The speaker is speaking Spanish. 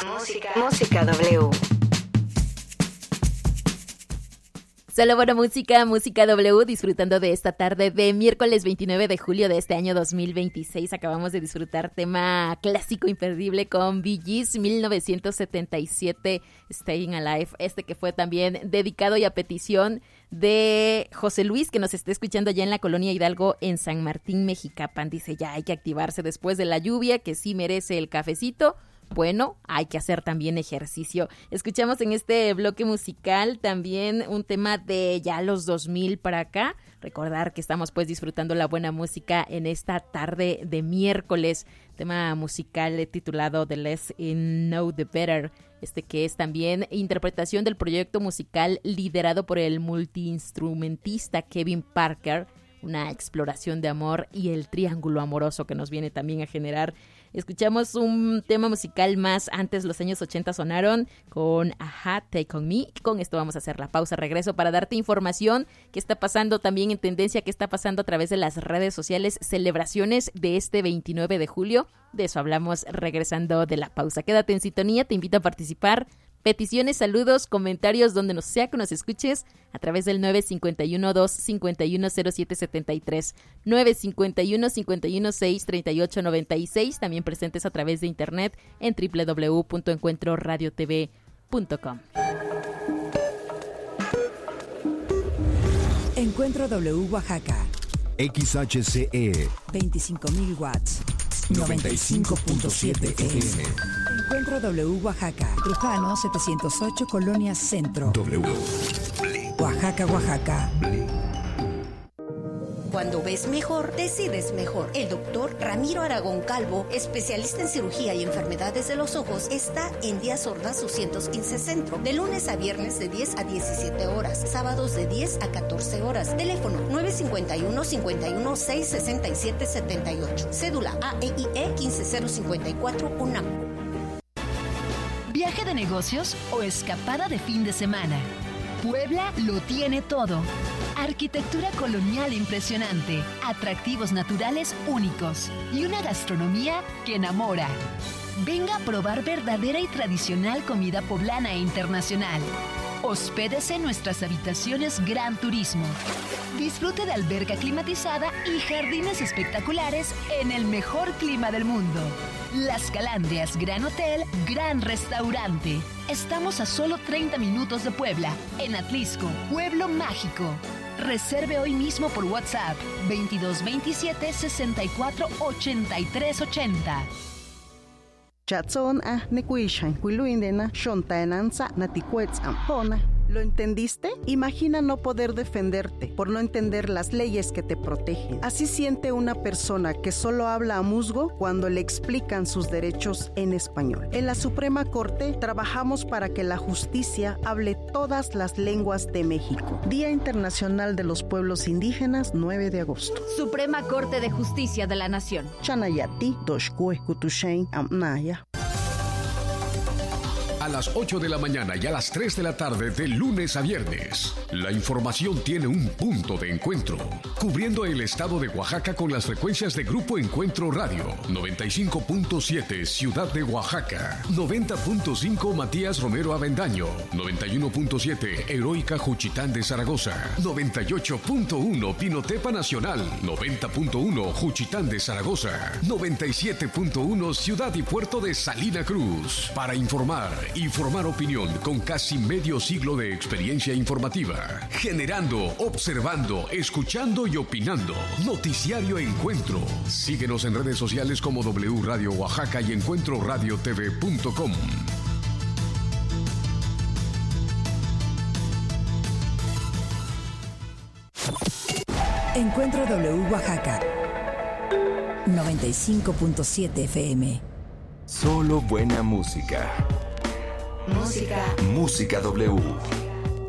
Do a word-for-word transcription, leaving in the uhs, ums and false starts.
Música. Música W. Solo buena música, Música W, disfrutando de esta tarde de miércoles veintinueve de julio de este año dos mil veintiséis. Acabamos de disfrutar tema clásico imperdible con Bee Gees, mil novecientos setenta y siete, Staying Alive, este que fue también dedicado y a petición de José Luis, que nos está escuchando allá en la Colonia Hidalgo en San Martín, Mexicapan. Dice, ya hay que activarse después de la lluvia, que sí merece el cafecito. Bueno, hay que hacer también ejercicio. Escuchamos en este bloque musical también un tema de ya los dos mil para acá. Recordar que estamos pues disfrutando la buena música en esta tarde de miércoles. Tema musical titulado The Less You Know The Better. Este que es también interpretación del proyecto musical liderado por el multiinstrumentista Kevin Parker. Una exploración de amor y el triángulo amoroso que nos viene también a generar. Escuchamos un tema musical más. Antes los años ochenta sonaron con Ajá, Take On Me. Con esto vamos a hacer la pausa. Regreso para darte información que está pasando también en tendencia, que está pasando a través de las redes sociales. Celebraciones de este veintinueve de julio. De eso hablamos regresando de la pausa. Quédate en sintonía, te invito a participar. Peticiones, saludos, comentarios, donde nos sea que nos escuches a través del nueve cinco uno, dos cinco uno, cero siete siete tres, nueve cinco uno, cinco uno seis, tres ocho nueve seis, también presentes a través de internet en doble u doble u doble u punto encuentro radio t v punto com. Encuentro W Oaxaca. X H C E veinticinco mil watts. noventa y cinco punto siete F M. Encuentro W Oaxaca. Trujano setecientos ocho, Colonia Centro. W. Oaxaca, Oaxaca. Cuando ves mejor, decides mejor. El doctor Ramiro Aragón Calvo, especialista en cirugía y enfermedades de los ojos, está en Díaz Ordaz doscientos quince Centro, de lunes a viernes de diez a diecisiete horas, sábados de diez a catorce horas. Teléfono nueve cinco uno, cinco uno seis, seis siete siete ocho. Cédula A E I E quince cero cincuenta y cuatro UNAM. ¿Viaje de negocios o escapada de fin de semana? Puebla lo tiene todo. Arquitectura colonial impresionante, atractivos naturales únicos y una gastronomía que enamora. Venga a probar verdadera y tradicional comida poblana e internacional. Hospédese en nuestras habitaciones Gran Turismo. Disfrute de alberca climatizada y jardines espectaculares en el mejor clima del mundo. Las Calandrias Gran Hotel, Gran Restaurante. Estamos a solo treinta minutos de Puebla, en Atlisco, Pueblo Mágico. Reserve hoy mismo por WhatsApp veintidós veintisiete, sesenta y cuatro, ochenta y tres ochenta. Chatson a nekuishan kuiluindena shontaenanza naticuetz ampona. ¿Lo entendiste? Imagina no poder defenderte por no entender las leyes que te protegen. Así siente una persona que solo habla a musgo cuando le explican sus derechos en español. En la Suprema Corte trabajamos para que la justicia hable todas las lenguas de México. Día Internacional de los Pueblos Indígenas, nueve de agosto. Suprema Corte de Justicia de la Nación. Chanayati, Doshkue, Kutushain, Amnaya. A las ocho de la mañana y a las tres de la tarde de lunes a viernes. La información tiene un punto de encuentro, cubriendo el estado de Oaxaca con las frecuencias de Grupo Encuentro Radio, noventa y cinco punto siete Ciudad de Oaxaca, noventa punto cinco Matías Romero Avendaño, noventa y uno punto siete Heroica Juchitán de Zaragoza, noventa y ocho punto uno Pinotepa Nacional, noventa punto uno Juchitán de Zaragoza, noventa y siete punto uno Ciudad y Puerto de Salina Cruz. Para informar y formar opinión con casi medio siglo de experiencia informativa. Generando, observando, escuchando y opinando. Noticiario Encuentro. Síguenos en redes sociales como W Radio Oaxaca y encuentro radio t v punto com. Encuentro W Oaxaca. noventa y cinco punto siete F M. Solo buena música. Música. Música W.